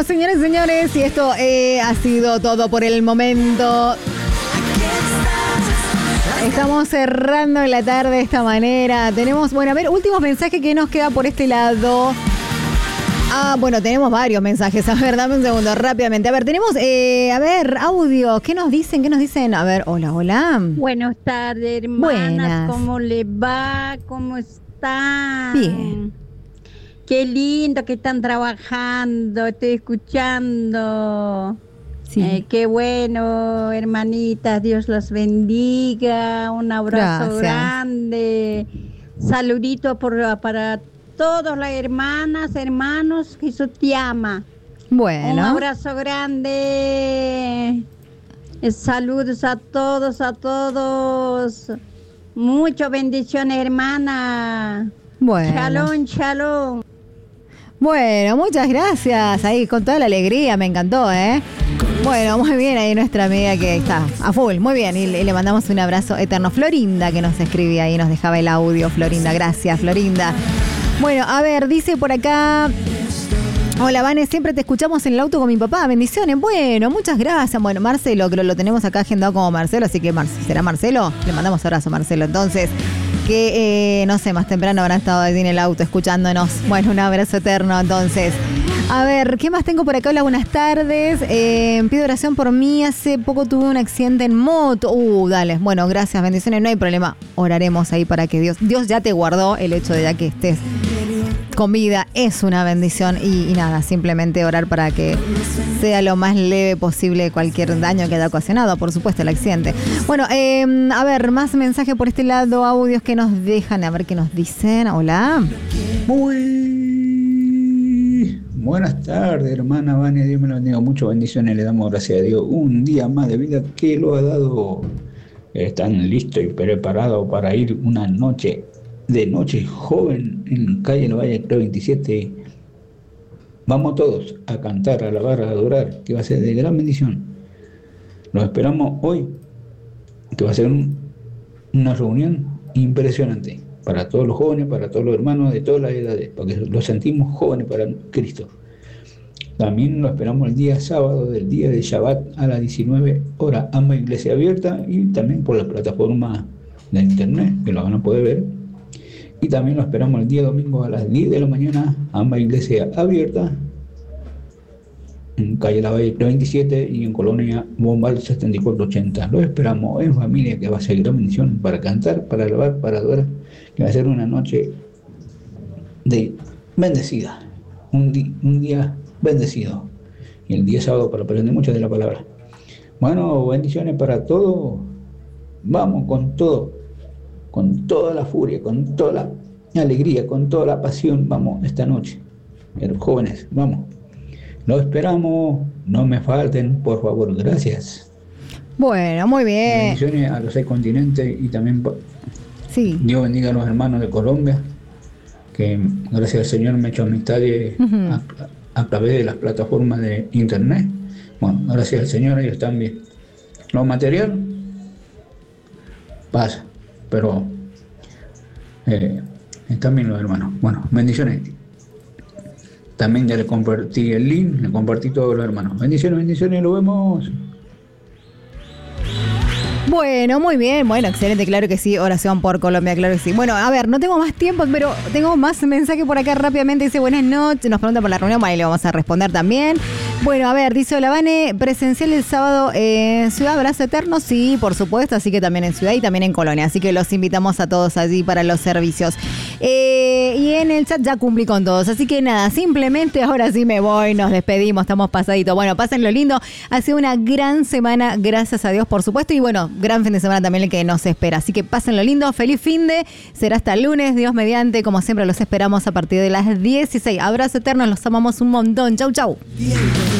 señores y señores, y esto ha sido todo por el momento. Estamos cerrando la tarde de esta manera. Tenemos, bueno, a ver, últimos mensajes que nos queda por este lado. Bueno, tenemos varios mensajes. A ver, dame un segundo, rápidamente. A ver, tenemos, audio. ¿Qué nos dicen? ¿Qué nos dicen? A ver, hola. Buenas tardes, hermanas. Buenas. ¿Cómo les va? ¿Cómo están? Bien. Qué lindo que están trabajando. Estoy escuchando. Sí. Qué bueno, hermanitas. Dios los bendiga. Un abrazo grande. Saludito para todas las hermanas, hermanos. Jesús te ama. Bueno. Un abrazo grande. Saludos a todos. Muchas bendiciones, hermana. Bueno. Shalom, shalom. Bueno, muchas gracias. Ahí, con toda la alegría, me encantó, ¿eh? Bueno, muy bien, ahí nuestra amiga que está a full, muy bien. Y le mandamos un abrazo eterno. Florinda, que nos escribía ahí, nos dejaba el audio. Florinda, gracias, Florinda. Bueno, a ver, dice por acá... Hola, Vane, siempre te escuchamos en el auto con mi papá. Bendiciones. Bueno, muchas gracias. Bueno, Marcelo, que lo tenemos acá agendado como Marcelo, así que ¿será Marcelo? Le mandamos abrazo a Marcelo. Entonces, que no sé, más temprano habrán estado ahí en el auto escuchándonos. Bueno, un abrazo eterno, entonces. A ver, ¿qué más tengo por acá? Hola, buenas tardes. Pido oración por mí. Hace poco tuve un accidente en moto. Dale. Bueno, gracias, bendiciones. No hay problema. Oraremos ahí para que Dios ya te guardó el hecho de ya que estés con vida. Es una bendición y nada, simplemente orar para que sea lo más leve posible cualquier daño que haya ocasionado, por supuesto, el accidente. Bueno, a ver, más mensajes por este lado, audios que nos dejan, a ver qué nos dicen. Hola. Muy buenas tardes, hermana Vania. Dios me lo bendiga. Muchas bendiciones, le damos gracias a Dios. Un día más de vida que lo ha dado. Están listos y preparados para ir una noche joven en calle La Valle, creo 27. Vamos todos a cantar, a alabar, a adorar, que va a ser de gran bendición. Los esperamos hoy, que va a ser una reunión impresionante para todos los jóvenes, para todos los hermanos de todas las edades, porque los sentimos jóvenes para Cristo. También lo esperamos el día sábado, del día de Shabbat a las 19 horas, ambas iglesias abiertas, y también por la plataforma de internet, que lo van a poder ver. Y también lo esperamos el día domingo a las 10 de la mañana, ambas iglesias abiertas, en calle La Valle 27 y en Colonia Bombal 7480. Lo esperamos en familia, que va a ser gran bendición para cantar, para alabar, para adorar, que va a ser una noche de bendecida, un día bendecido, y el día sábado para aprender mucho de la palabra. Bueno, bendiciones para todos. Vamos con todo, con toda la furia, con toda la alegría, con toda la pasión. Vamos esta noche, jóvenes, vamos. Lo esperamos, no me falten, por favor, gracias. Bueno, muy bien. Bendiciones a los 6 continentes y también sí. Dios bendiga a los hermanos de Colombia, que gracias al Señor me he hecho amistades a través de las plataformas de internet. Bueno, gracias al Señor, ellos están bien. Lo material pasa, pero están bien los hermanos. Bueno, bendiciones. También ya le compartí el link, le compartí todos los hermanos. Bendiciones, lo vemos. Bueno, muy bien, bueno, excelente, claro que sí, oración por Colombia, claro que sí. Bueno, a ver, no tengo más tiempo, pero tengo más mensajes por acá rápidamente. Dice, buenas noches, nos pregunta por la reunión, ahí le vamos a responder también. Bueno, a ver, dice, hola, Vane, presencial el sábado en Ciudad, abrazo eterno, sí, por supuesto, así que también en Ciudad y también en Colonia, así que los invitamos a todos allí para los servicios. Y en el chat ya cumplí con todos, así que nada, simplemente ahora sí me voy, nos despedimos, estamos pasaditos. Bueno, pásenlo lindo, ha sido una gran semana, gracias a Dios, por supuesto, y bueno, gran fin de semana también el que nos espera, así que pásenlo lindo, feliz fin de, será hasta el lunes, Dios mediante, como siempre los esperamos a partir de las 16. Abrazo eterno, los amamos un montón, chau, chau.